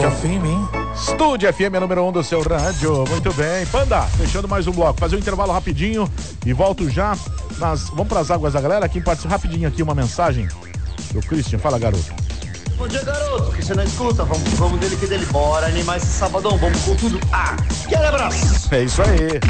Estúdio FM, hein? Estúdio FM é número 1 do seu rádio. Muito bem. Panda, fechando mais um bloco. Fazer um intervalo rapidinho e volto já. Vamos para as águas da galera. Quem participa rapidinho aqui, uma mensagem do Christian. Fala, garoto. Bom dia, garoto. Que você não escuta? Vamos dele que dele. Bora animar esse sabadão. Vamos com tudo. Aquele abraço. É isso aí.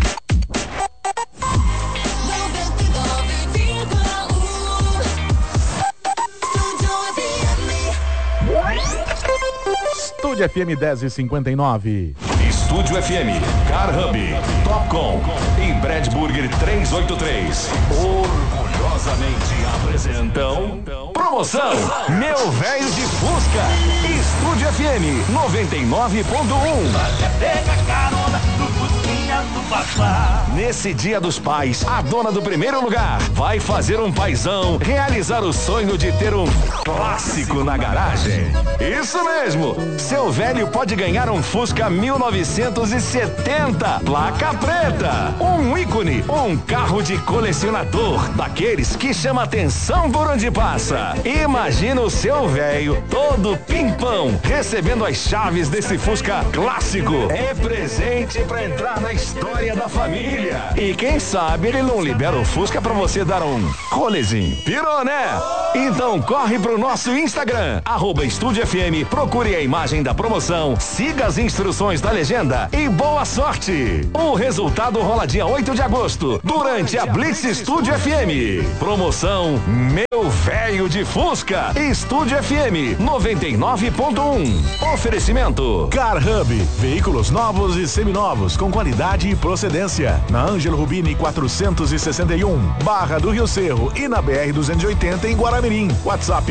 Estúdio FM 10h59. Estúdio FM, Car Hub, Topcom e Brad Burger 383. Orgulhosamente apresentam promoção Meu Velho de Fusca. Estúdio FM 99.1. Pega a carona do Fusquinha do Papá. Nesse Dia dos Pais, a dona do primeiro lugar vai fazer um paizão realizar o sonho de ter um clássico na garagem. Isso mesmo, seu velho pode ganhar um Fusca 1970, placa preta, um ícone, um carro de colecionador, daqueles que chama atenção por onde passa. Imagina o seu velho todo pimpão, recebendo as chaves desse Fusca clássico. É presente pra entrar na história da família. E quem sabe ele não libera o Fusca pra você dar um rolezinho. Pirou, né? Então corre pro nosso Instagram, @Estúdio FM, procure a imagem da promoção, siga as instruções da legenda e boa sorte! O resultado rola dia 8 de agosto, durante a Blitz Estúdio FM. Promoção Meu Velho de Fusca. Estúdio FM 99.1. Oferecimento Car Hub, veículos novos e seminovos com qualidade e procedência. Na Ângelo Rubini 461, Barra do Rio Cerro e na BR 280 em Guaramirim. WhatsApp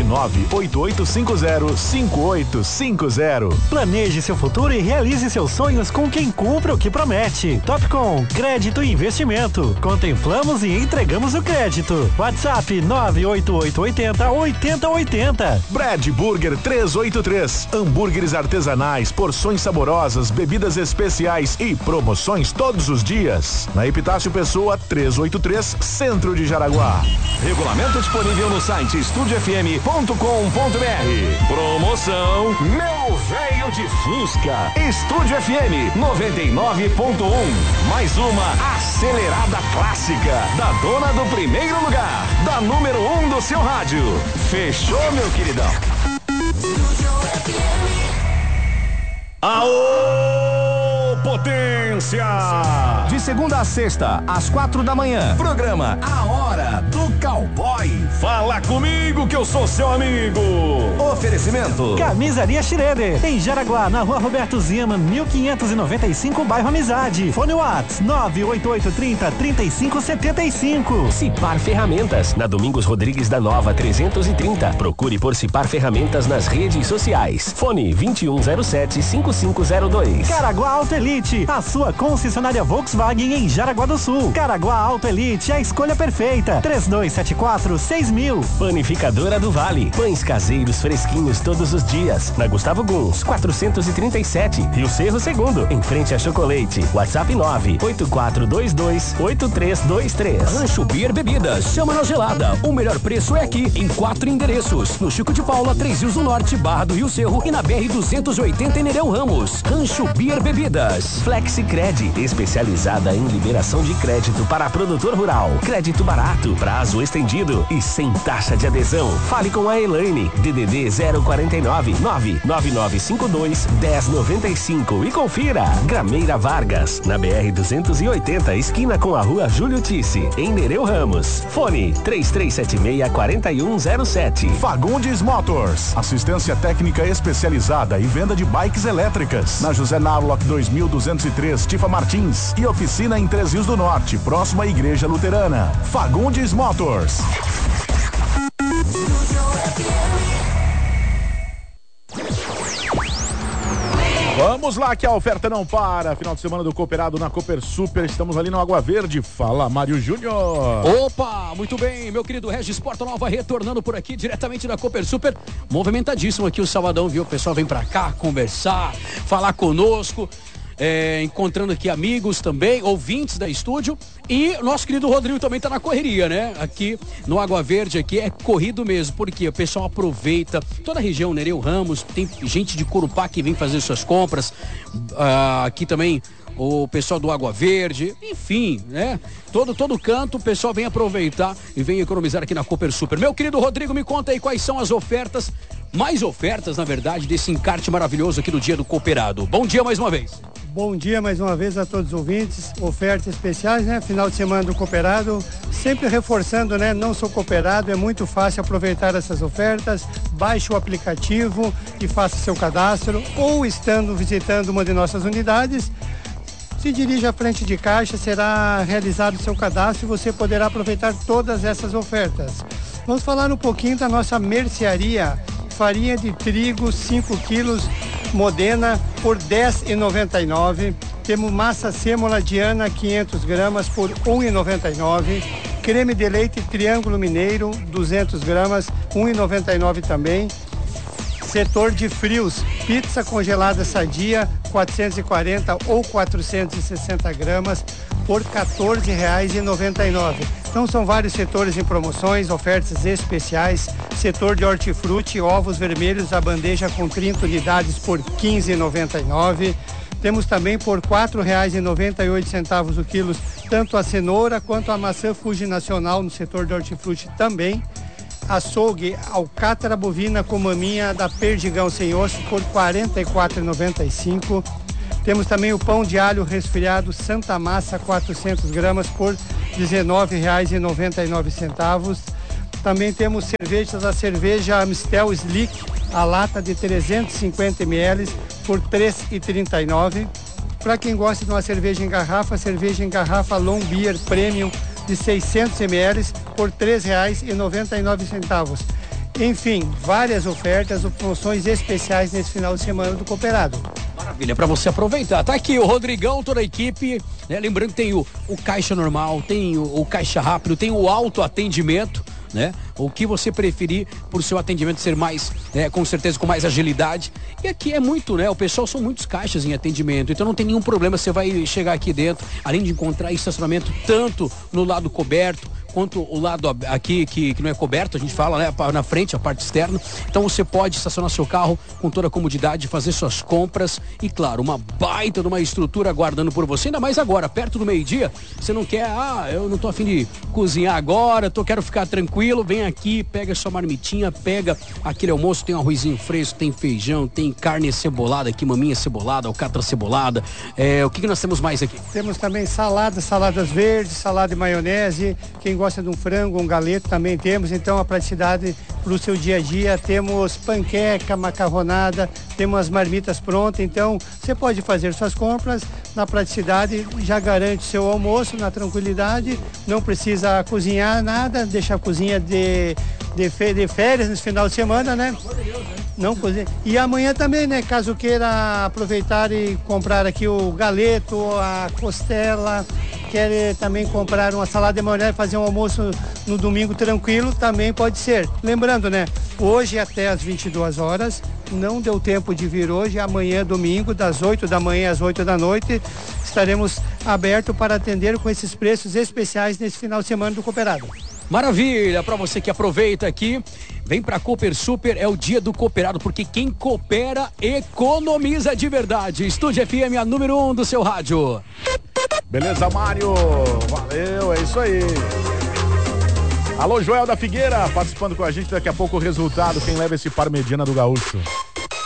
988505850. Planeje seu futuro e realize seus sonhos com quem cumpre o que promete. Topcom, crédito e investimento. Contemplamos e entregamos o crédito. WhatsApp 98880-8080. Brad Burger 383, hambúrgueres artesanais, porções saborosas, bebidas especiais e promoções todos os dias. Na Epitácio Pessoa 383, Centro de Jaraguá. Regulamento disponível no site estudiofm.com.br. Promoção Meu Velho de Fusca. Estúdio FM 99.1. Mais uma acelerada clássica da dona do primeiro lugar, da número 1 do seu rádio. Fechou, meu queridão? Aô, potência! De segunda a sexta, às 4 da manhã. Programa A Hora do Cowboy. Fala comigo que eu sou seu amigo. Oferecimento Camisaria Schroeder, em Jaraguá, na Rua Roberto Zima, 1595, bairro Amizade. Fone Whats 98830-3575. Cipar Ferramentas, na Domingos Rodrigues da Nova 330. Procure por Cipar Ferramentas nas redes sociais. Fone 2107-5502. Caraguá Auto Elite, a sua concessionária Volkswagen em Jaraguá do Sul. Caraguá Auto Elite, a escolha perfeita. 3274-6000. Panificadora do Vale, pães caseiros fresquinhos todos os dias. Na Gustavo Guns, 437, Rio Cerro Segundo, em frente a Chocolate. WhatsApp 98422-8323. Rancho Beer Bebidas, chama na gelada. O melhor preço é aqui, em 4 endereços. No Chico de Paula, 3 Rios do Norte, Barra do Rio Cerro e na BR 280 em Nereu Ramos. Rancho Beer Bebidas. FlexiCred, especializada em liberação de crédito para produtor rural. Crédito barato, prazo estendido e sem taxa de adesão. Fale com a Elaine, DDD 049 99952 1095 e confira. Grameira Vargas, na BR 280, esquina com a Rua Júlio Tisse, em Nereu Ramos. Fone 3376-4107. Fagundes Motors, assistência técnica especializada e venda de bikes elétricas. Na José Narlock 2203, Tifa Martins, e oficina em Três Rios do Norte, próxima à Igreja Luterana. Fagundes Motors. Vamos lá que a oferta não para. Final de semana do Cooperado na Cooper Super. Estamos ali no Água Verde. Fala, Mário Júnior. Opa, muito bem, meu querido Regis Porta Nova retornando por aqui diretamente da Cooper Super. Movimentadíssimo aqui o sabadão, viu? O pessoal vem pra cá conversar, falar conosco. encontrando aqui amigos também, ouvintes da estúdio, e o nosso querido Rodrigo também tá na correria, né? Aqui no Água Verde, aqui é corrido mesmo, porque o pessoal aproveita, toda a região, Nereu Ramos, tem gente de Corupá que vem fazer suas compras, aqui também o pessoal do Água Verde, enfim, né? Todo canto o pessoal vem aproveitar e vem economizar aqui na Cooper Super. Meu querido Rodrigo, me conta aí quais são as ofertas, mais ofertas, na verdade, desse encarte maravilhoso aqui do Dia do Cooperado. Bom dia mais uma vez. Bom dia mais uma vez a todos os ouvintes, ofertas especiais, né? Final de semana do Cooperado, sempre reforçando, né? Não sou cooperado, é muito fácil aproveitar essas ofertas, baixe o aplicativo e faça seu cadastro, ou estando visitando uma de nossas unidades, se dirija à frente de caixa, será realizado o seu cadastro e você poderá aproveitar todas essas ofertas. Vamos falar um pouquinho da nossa mercearia. Farinha de trigo 5 quilos Modena por R$ 10,99. Temos massa sêmola Diana 500 gramas por R$ 1,99. Creme de leite Triângulo Mineiro 200 gramas, R$ 1,99 também. Setor de frios, pizza congelada Sadia 440 ou 460 gramas por R$ 14,99. Então são vários setores em promoções, ofertas especiais. Setor de hortifruti, ovos vermelhos, a bandeja com 30 unidades por R$ 15,99. Temos também por R$ 4,98 o quilo, tanto a cenoura quanto a maçã Fuji Nacional no setor de hortifruti também. Açougue, alcátara bovina com maminha da Perdigão sem osso por R$ 44,95. Temos também o pão de alho resfriado Santa Massa 400 gramas por R$ 19,99. Também temos cervejas, a cerveja Amstel Slick, a lata de 350 ml por R$ 3,39. Para quem gosta de uma cerveja em garrafa Long Beer Premium de 600 ml por R$ 3,99. Enfim, várias ofertas ou promoções especiais nesse final de semana do Cooperado. Maravilha, para você aproveitar. Tá aqui o Rodrigão, toda a equipe, né? Lembrando que tem o caixa normal, tem o caixa rápido, tem o autoatendimento, né? O que você preferir por seu atendimento ser mais, com certeza com mais agilidade. E aqui é muito, né? O pessoal são muitos caixas em atendimento, então não tem nenhum problema, você vai chegar aqui dentro, além de encontrar estacionamento tanto no lado coberto, quanto o lado aqui que não é coberto, a gente fala, né? Na frente, a parte externa. Então você pode estacionar seu carro com toda a comodidade, fazer suas compras e, claro, uma baita de uma estrutura aguardando por você, ainda mais agora, perto do meio-dia. Você não quer, eu não tô a fim de cozinhar agora, quero ficar tranquilo, vem aqui, pega sua marmitinha, pega aquele almoço, tem um arrozinho fresco, tem feijão, tem carne cebolada aqui, maminha cebolada, alcatra cebolada. O que nós temos mais aqui? Temos também saladas verdes, salada de maionese. Quem gosta de um frango, um galeto também temos. Então a praticidade para o seu dia a dia, temos panqueca, macarronada, temos as marmitas prontas. Então você pode fazer suas compras na praticidade, já garante seu almoço na tranquilidade, não precisa cozinhar nada, deixa a cozinha de férias nesse final de semana, né? Não cozinha. E amanhã também, né? Caso queira aproveitar e comprar aqui o galeto, a costela, quer também comprar uma salada de maionese, fazer um almoço no domingo tranquilo, também pode ser. Lembrando, né? Hoje até às 22 horas, não deu tempo de vir hoje, amanhã domingo, das 8 da manhã às 8 da noite, estaremos abertos para atender com esses preços especiais nesse final de semana do Cooperado. Maravilha, para você que aproveita aqui, vem pra Cooper Super, é o dia do cooperado, porque quem coopera economiza de verdade. Estúdio FM, a número 1 do seu rádio. Beleza, Mário? Valeu, é isso aí. Alô, Joel da Figueira, participando com a gente, daqui a pouco o resultado, quem leva esse par Mediana do Gaúcho.